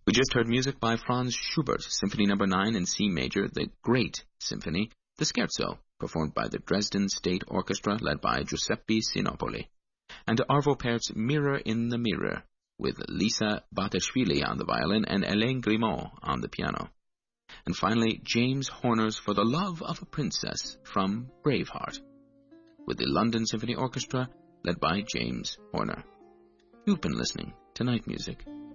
We just heard music by Franz Schubert, Symphony No. 9 in C major, the Great Symphony, the Scherzo, performed by the Dresden State Orchestra, led by Giuseppe Sinopoli, and Arvo Pärt's Mirror in the Mirror, with Lisa Batashvili on the violin and Hélène Grimaud on the piano. And finally, James Horner's For the Love of a Princess from Braveheart, with the London Symphony Orchestra, led by James Horner. You've been listening to Night Music.